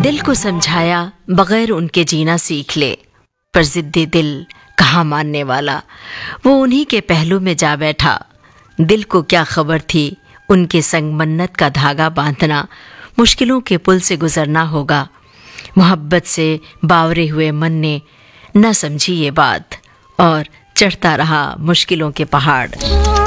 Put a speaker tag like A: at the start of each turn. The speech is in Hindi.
A: दिल को समझाया बगैर उनके जीना सीख ले, पर जिद्दी दिल कहाँ मानने वाला, वो उन्हीं के पहलू में जा बैठा। दिल को क्या खबर थी उनके संग मन्नत का धागा बांधना, मुश्किलों के पुल से गुजरना होगा। मोहब्बत से बावरे हुए मन ने न समझी ये बात और चढ़ता रहा मुश्किलों के पहाड़।